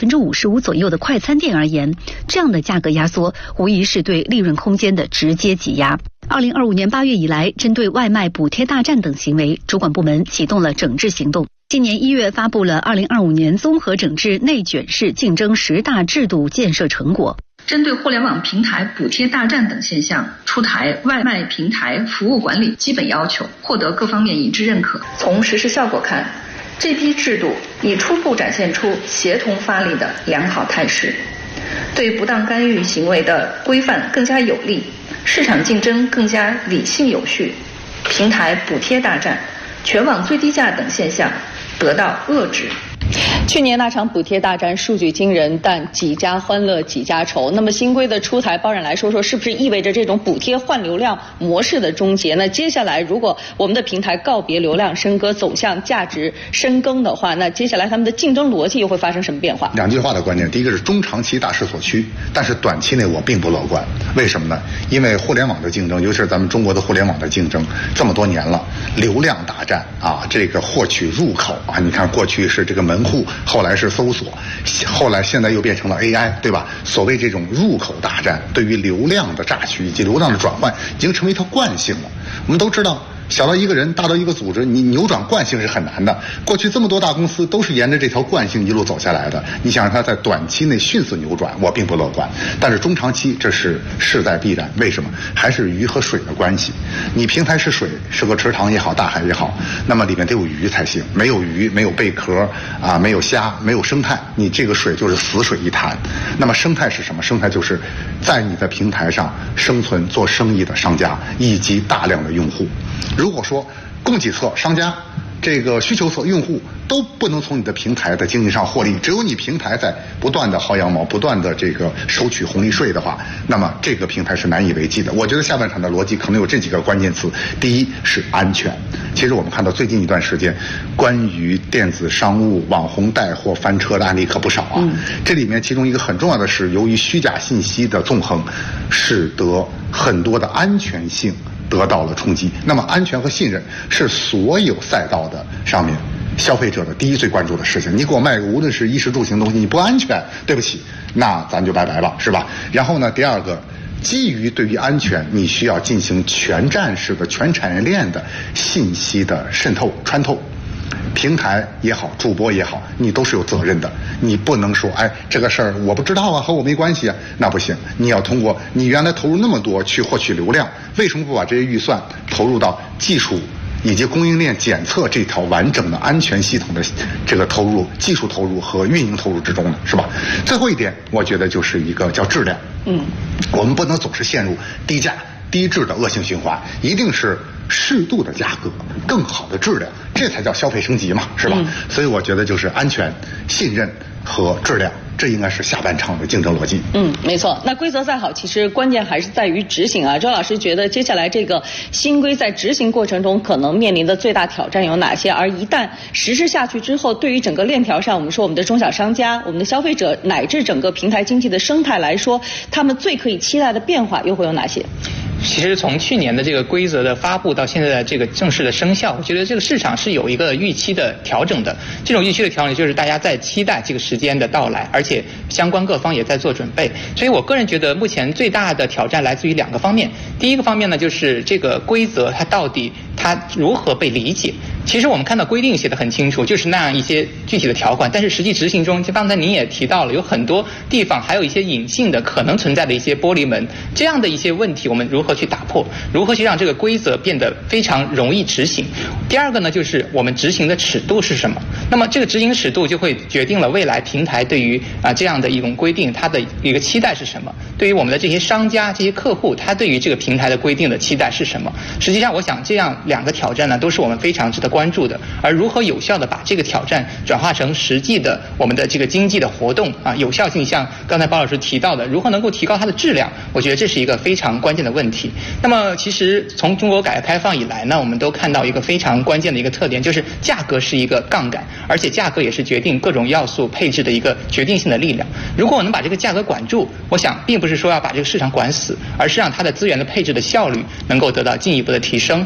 55%左右的快餐店而言，这样的价格压缩无疑是对利润空间的直接挤压。2025年8月以来，针对外卖补贴大战等行为，主管部门启动了整治行动。今年1月发布了2025年综合整治内卷式竞争10大制度建设成果。 针对互联网平台补贴大战等现象，出台外卖平台服务管理基本要求，获得各方面一致认可。从实施效果看，这批制度已初步展现出协同发力的良好态势，对不当干预行为的规范更加有力，市场竞争更加理性有序，平台补贴大战、全网最低价等现象得到遏制。 去年那场补贴大战数据惊人，但几家欢乐几家愁。那么新规的出台，包冉来说说是不是意味着这种补贴换流量模式的终结？那接下来如果我们的平台告别流量笙歌，走向价值深耕的话，那接下来他们的竞争逻辑又会发生什么变化？ 两句话的观点，第一个是中长期大势所趋，但是短期内我并不乐观。为什么呢？因为互联网的竞争，尤其是咱们中国的互联网的竞争，这么多年了，流量大战啊，这个获取入口啊，你看过去是这个门户，后来是搜索，后来现在又变成了 AI， 对吧？所谓这种入口大战，对于流量的榨取以及流量的转换，已经成为一套惯性了。我们都知道，小到一个人，大到一个组织，你扭转惯性是很难的。过去这么多大公司都是沿着这条惯性一路走下来的，你想让它在短期内迅速扭转，我并不乐观。但是中长期这是势在必然。为什么？还是鱼和水的关系。你平台是水，是个池塘也好，大海也好，那么里面得有鱼才行。没有鱼，没有贝壳啊，没有虾，没有生态，你这个水就是死水一潭。那么生态是什么？生态就是在你的平台上生存做生意的商家以及大量的用户。如果说供给侧商家、这个需求侧用户都不能从你的平台的经营上获利，只有你平台在不断的薅羊毛、不断的这个收取红利税的话，那么这个平台是难以为继的。我觉得下半场的逻辑可能有这几个关键词。第一是安全。其实我们看到最近一段时间，关于电子商务、网红带货翻车的案例可不少啊。这里面其中一个很重要的是，由于虚假信息的纵横，使得很多的安全性得到了冲击。那么安全和信任是所有赛道的上面消费者的第一最关注的事情。你给我卖个无论是衣食住行东西，你不安全，对不起，那咱就拜拜了，是吧？然后呢，第二个，基于对于安全，你需要进行全站式的全产业链的信息的渗透穿透。平台也好，主播也好，你都是有责任的。你不能说，哎，这个事儿我不知道啊，和我没关系啊，那不行。你要通过你原来投入那么多去获取流量，为什么不把这些预算投入到技术以及供应链检测这条完整的安全系统的这个投入、技术投入和运营投入之中呢？是吧？最后一点，我觉得就是一个叫质量。我们不能总是陷入低价低质的恶性循环，一定是适度的价格，更好的质量，这才叫消费升级嘛，是吧？所以我觉得就是安全、信任和质量，这应该是下半场的竞争逻辑。 没错。那规则再好，其实关键还是在于执行啊。周老师觉得接下来这个新规在执行过程中可能面临的最大挑战有哪些？而一旦实施下去之后，对于整个链条上，我们说我们的中小商家、我们的消费者乃至整个平台经济的生态来说，他们最可以期待的变化又会有哪些？ 其实从去年的这个规则的发布到现在的这个正式的生效，我觉得这个市场是有一个预期的调整的。这种预期的调整就是大家在期待这个时间的到来，而且相关各方也在做准备。所以我个人觉得目前最大的挑战来自于两个方面。第一个方面呢，就是这个规则它到底它如何被理解。其实我们看到规定写得很清楚，就是那样一些具体的条款，但是实际执行中，就刚才您也提到了，有很多地方还有一些隐性的可能存在的一些玻璃门，这样的一些问题我们如何去打破，如何去让这个规则变得非常容易执行。第二个呢，就是我们执行的尺度是什么。那么这个执行尺度就会决定了未来平台对于这样的一种规定它的一个期待是什么，对于我们的这些商家、这些客户，他对于这个平台的规定的期待是什么。实际上我想这样两个挑战呢，都是我们非常值得关注的。而如何有效的把这个挑战转化成实际的我们的这个经济的活动有效性，像刚才包老师提到的，如何能够提高它的质量，我觉得这是一个非常关键的问题。那么其实从中国改革开放以来呢，我们都看到一个非常关键的一个特点，就是价格是一个杠杆，而且价格也是决定各种要素配置的一个决定性的力量。如果我能把这个价格管住，我想并不是说要把这个市场管死，而是让它的资源的配置的效率能够得到进一步的提升。那么我们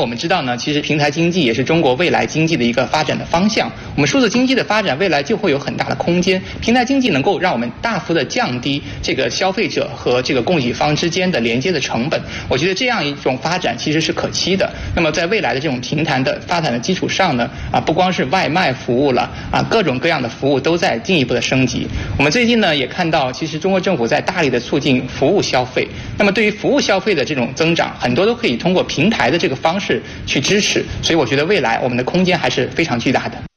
们知道呢，其实平台经济也是中国未来经济的一个发展的方向。我们数字经济的发展未来就会有很大的空间，平台经济能够让我们大幅的降低这个消费者和这个供给方之间的连接的成本。我觉得这样一种发展其实是可期的。那么在未来的这种平台的发展的基础上呢，不光是外卖服务了，各种各样的服务都在进一步的升级。我们最近呢也看到，其实中国政府在大力的促进服务消费。那么对于服务消费的这种增长，很多都可以通过平台的这个方式去支持。所以我觉得未来我们的空间还是非常巨大的。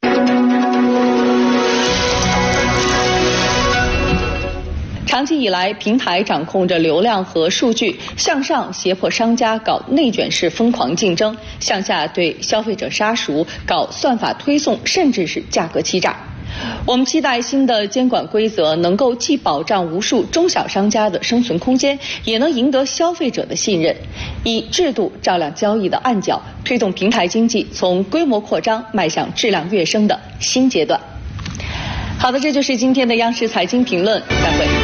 长期以来，平台掌控着流量和数据，向上胁迫商家搞内卷式疯狂竞争，向下对消费者杀熟，搞算法推送，甚至是价格欺诈。我们期待新的监管规则能够既保障无数中小商家的生存空间，也能赢得消费者的信任，以制度照亮交易的暗角，推动平台经济从规模扩张迈向质量跃升的新阶段。好的，这就是今天的央视财经评论，再会。